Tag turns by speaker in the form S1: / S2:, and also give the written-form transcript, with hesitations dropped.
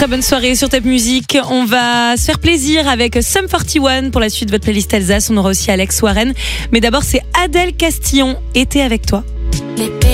S1: Très bonne soirée sur Top Music. On va se faire plaisir avec Sum 41 pour la suite de votre playlist Alsace. On aura aussi Alex Warren. Mais d'abord, c'est Adèle Castillon, Été avec toi.